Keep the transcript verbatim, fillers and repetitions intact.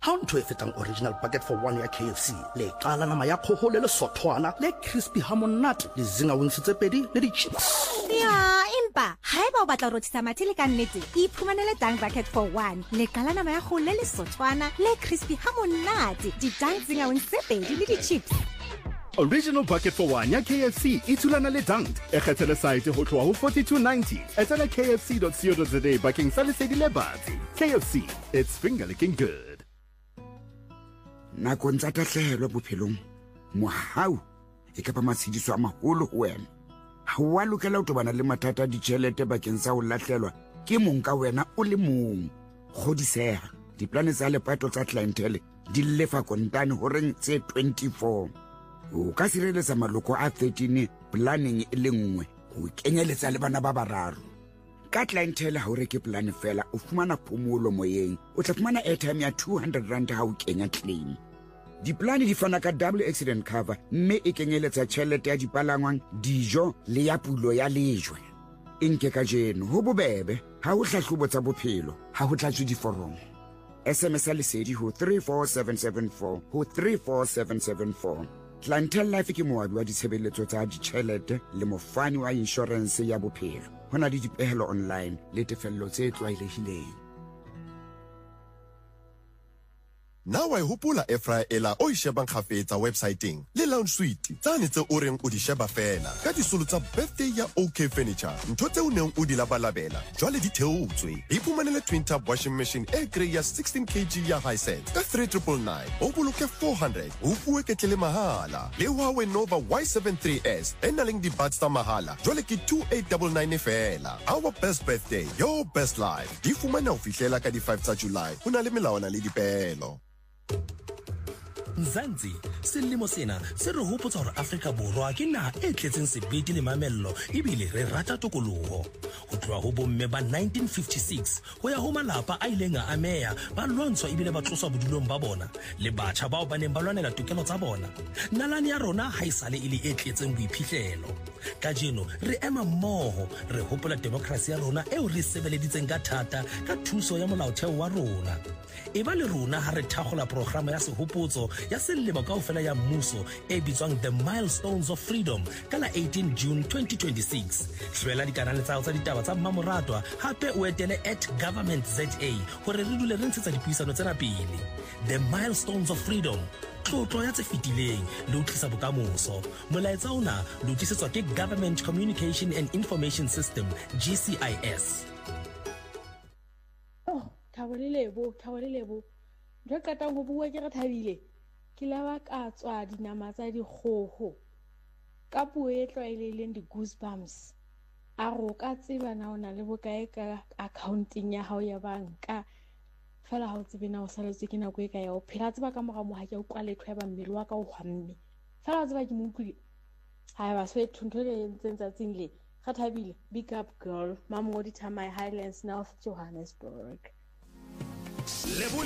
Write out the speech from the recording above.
ha ntho e fetang original bucket for one ya K F C le qala nama ya kgoho le lesothwana le crispy ha monate le zinga wings tse pedi le di-chips ya empa haeba o batla ho rothisa mathe le ka nnete iphumanele dang bucket for one le qala nama ya kgoho le lesothwana le crispy ha monate di-dang zinga wings tse pedi le di-chips. Original bucket for one ya K F C e thulana le Dunked e kgethele site ho tloha ho forty-two ninety etela k f c dot co dot za bakeng sa lesedi le batsi. K F C, it's finger licking good. Nakong tsa tahlehelo bophelong mohau e ka ba matshidiso a maholo ho wena ha wa lokela ho tobana le mathata a ditjhelete bakeng sa ho lahlelwa ke mong ka wena o le mong kgodiseha diplane tsa lepato tsa clientele di lefa kontane ho reng tse twenty-four o ka sireletsa maloko a thirteen planning e le nngwe ho kenyeletsa le bana ba bararo ka clientele ha o reke plan fela o fumana phomolo moyeng o tla fumana airtime ya two hundred rand ha o kenya claim diplane di fana ka double accident cover mme e kenyeletsa tjhelete ya dipalangwang dijo le ya pulo ya lejwe inke ka jeno ho bobebe ha o hlahlobo tsa bophelo ha ho tlatswe diforomo S M S lesedi ho three four seven seven four ho three four seven seven four. Clientele Life ke moabi wa ditshebeletso tsa ditjhelete le mofani wa insurance ya bophelo hona le dipehelo online le tefello tse tlwaelehileng. Now I hopola Efra ela o ishebang khafetsa websiteng le lounge suite tsane tse o reng o di sheba fela ka disolo tsa birthday ya OK Furniture ntho tse o neng o di labalabela jwale di theotswe iphumanele twin tub washing machine e grey ya sixteen kilograms ya Hisense ka three nine nine nine o boloke four hundred o fuwe ketlele mahala le Huawei Nova Y seventy-three S e nang le di-buds tsa mahala jwale ke two eight nine nine fela. Our best birthday, your best life di fumana ho fihlela ka di five tsa July ho na le melawana le dipehelo. Nzansi selemo sena se re hopotsa hore Afrika Borwa ke naha e tletseng sebete le mamello ebile re rata tokoloho ho tloha ho bomme ba nineteen fifty-six ho ya ho malapa a ileng a ameya ba lwantshwa ebile ba tloswa bodulong ba bona le batjha bao ba neng ba lwanela tokelo tsa bona nalane ya rona ha isale e le e tletseng boiphihlelo ka jeno re ema mmoho re hopola demokrasi ya rona eo re sebeleditseng ka thata ka thuso ya molaotheo wa rona e ba le rona ha re thakgola programa ya sehopotso ya selemo kaofela ya mmuso e bitswang The Milestones of Freedom ka la eighteen June twenty twenty-six. Hlwela dikanale tsa tsa ditaba tsa mmamoratwa hape o etele at government za hore re dule re ntshetsa dipuisano tsena pele. The Milestones of Freedom tlotlo ya tse fitileng le ho tlisa bokamoso molaetsa ona lo tlisetswa ke Government Communication and Information System G C I S. Thabolelebo thabolelebo ntho ka tang ho bua ke re Thabile ke la ba ka tswa dinama tsa dikgoho ka puo e tlwaelehileng di-goosebumps a ro ka tseba na ona le bokae ka accounting ya hao ya banka fela ha o tsebe na o saletswe ke nako e ka ya o phela tseba ka mora mo ha ke o kwaletho ya ba mmele wa ka o hwamme fela o tseba ke mo utlwile ha ba so e thuntho le entseng tsatsing le ga Thabile big up girl mama ngodi Thamai Highlands North Johannesburg.